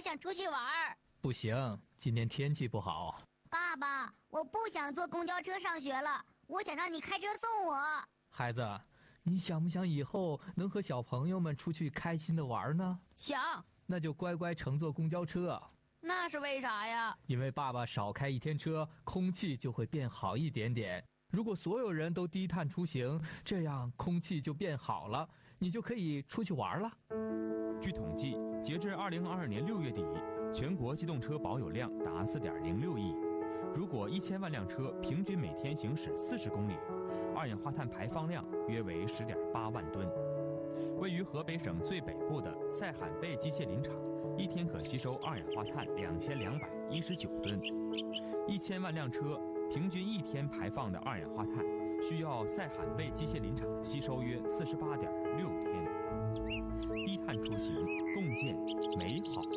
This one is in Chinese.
想出去玩。 不行，今天天气不好。 爸爸，我不想坐公交车上学了，我想让你开车送我。 孩子，你想不想以后能和小朋友们出去开心的玩呢？ 想。 那就乖乖乘坐公交车。 那是为啥呀？ 因为爸爸少开一天车，空气就会变好一点点。如果所有人都低碳出行，这样空气就变好了，你就可以出去玩了。 据统计，截至2022年6月底，全国机动车保有量达4.06亿。如果1000万辆车平均每天行驶40公里，二氧化碳排放量约为10.8万吨。位于河北省最北部的塞罕贝机械林场，一天可吸收二氧化碳2219吨。1000万辆车平均一天排放的二氧化碳，需要塞罕贝机械林场吸收约48.6天。低碳出行，共建美好。